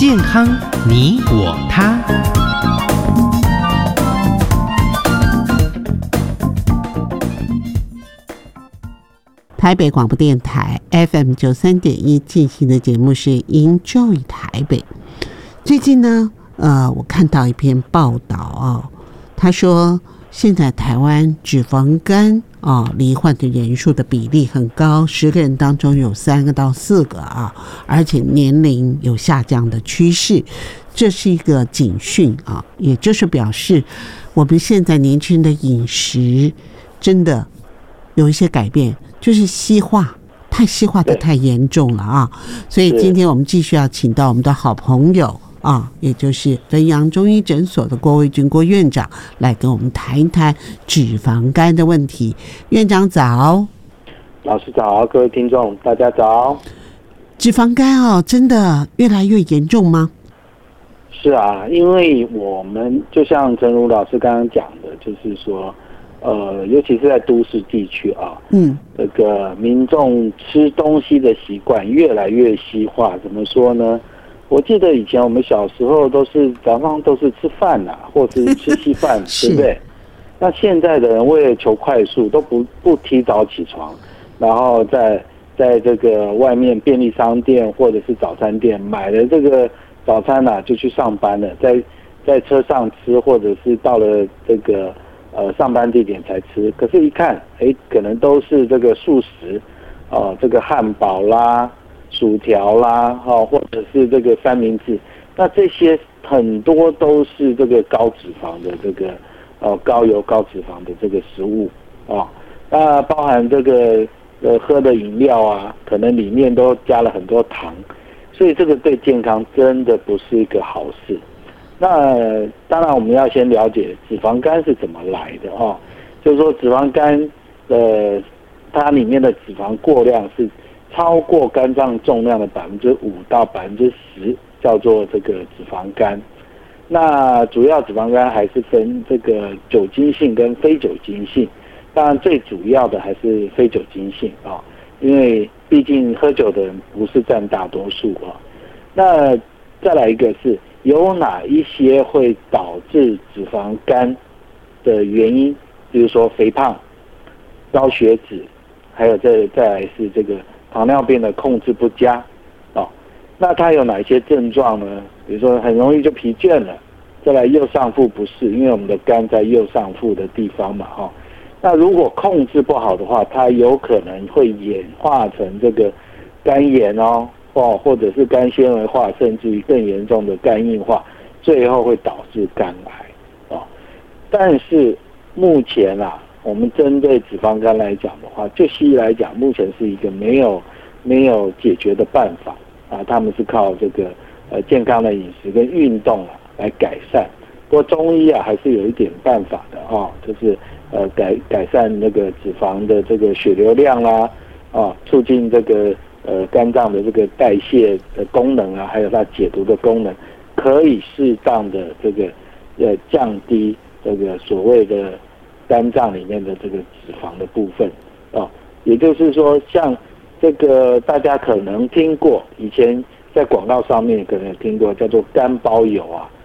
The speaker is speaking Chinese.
健康你我他。 台北广播电台 FM 93.1进行的节目是 Enjoy 台北。最近呢，我看到一篇报道啊，他说现在台湾脂肪肝罹患的人数的比例很高，10个人当中有3个到4个啊，而且年龄有下降的趋势，这是一个警讯啊，也就是表示我们现在年轻人的饮食真的有一些改变，就是西化的太严重了啊！所以今天我们继续要请到我们的好朋友啊，也就是汾阳中医诊所的郭卫军郭院长来跟我们谈一谈脂肪肝的问题。院长早。 老师早，各位听众大家早。 脂肪肝真的越来越严重吗？ 是啊，因为我们就像陈如老师刚刚讲的，就是说尤其是在都市地区啊，这个民众吃东西的习惯越来越西化。怎么说呢？我记得以前我们小时候早上都是吃饭或者是吃稀饭，对不对？那现在的人为了求快速，都不提早起床，然后在这个外面便利商店或者是早餐店买了这个早餐就去上班了，在车上吃，或者是到了这个上班地点才吃。可是一看，可能都是这个素食，这个汉堡啦、薯条啦，或者是这个三明治。那这些很多都是这个高脂肪的这个高油高脂肪的这个食物那包含这个喝的饮料可能里面都加了很多糖，所以这个对健康真的不是一个好事。那当然我们要先了解脂肪肝是怎么来的就是说脂肪肝它里面的脂肪过量是超过肝脏重量的5%到10%，叫做这个脂肪肝。那主要脂肪肝还是分这个酒精性跟非酒精性，当然最主要的还是非酒精性因为毕竟喝酒的人不是占大多数那再来一个是有哪一些会导致脂肪肝的原因，比如说肥胖、高血脂，还有再来是这个糖尿病的控制不佳那它有哪一些症状呢？比如说很容易就疲倦了，再来右上腹不适，因为我们的肝在右上腹的地方嘛那如果控制不好的话，它有可能会演化成这个肝炎或者是肝纤维化，甚至于更严重的肝硬化，最后会导致肝癌但是目前我们针对脂肪肝来讲的话，就西医来讲，目前是一个没有解决的办法他们是靠这个健康的饮食跟运动来改善。不过中医还是有一点办法的就是改善那个脂肪的这个血流量啦促进这个肝脏的这个代谢的功能还有它解毒的功能，可以适当的这个降低这个所谓的肝脏里面的这个脂肪的部分也就是说，像这个大家可能听过，以前在广告上面可能有听过，叫做肝包油